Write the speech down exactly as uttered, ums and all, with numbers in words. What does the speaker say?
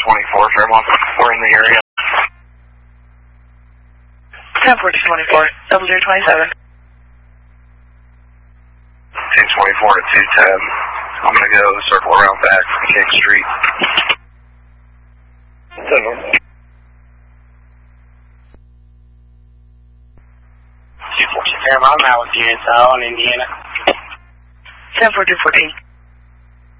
twenty-four, Fairmont. We're in the area. ten four two twenty-four, double zero twenty-seven. two twenty-four to two ten. I'm going to go circle around back from King Street. two fourteen Fairmont, I'm out with you. It's all in Indiana. ten four two fourteen.